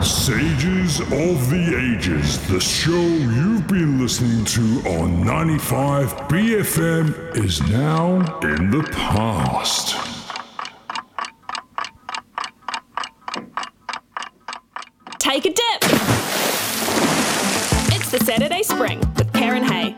Sages of the Ages, the show you've been listening to on 95 BFM is now in the past. Take a dip. It's the Saturday Spring with Karen Hay.